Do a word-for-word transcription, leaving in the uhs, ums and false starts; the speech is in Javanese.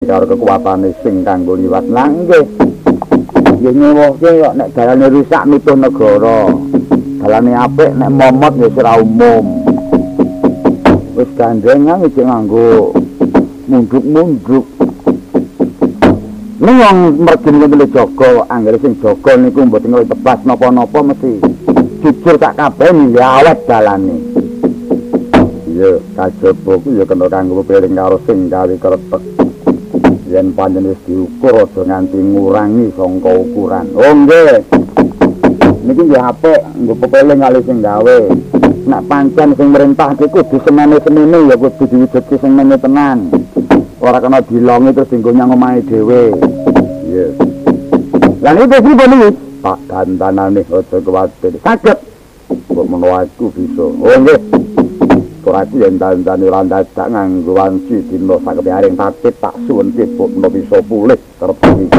karo kekuatane sing kanggo liwat lang nggih. Nggih nyewohke kok nek dalane rusak mituh negara. Dalane apik nek momot ya ora umum. Wis gandengan iki nganggo munduk-munduk. Ning wong mergin ngene jaga, anggere sing jaga niku mboten ngerti tebas napa-napa mesti jujur tak kabeh awet dalane. Iya, kajaba ku ya kena kanggo piring karo sing gawe kretek. Yen pancen wis diukur aja nganti ngurangi sangka ukuran. Oh nggih. Niki nggih apik, nggo pepeling kali sing gawe. Nek pancen sing merintah iki kudu semene-semene ya kudu diwujudke sing meneh tenan. Ora kena dilongi terus dienggo nyang omahe dhewe. Iya. Lah iki pripun iki? Pak dandanane aja kuwatir. Saged. Kok menawa aku bisa. Oh nggih. Kok aku yen dandane ora dadak nganggo wanci dina sakepiring tatip tak suwun kepuk bisa pulih kerep iki.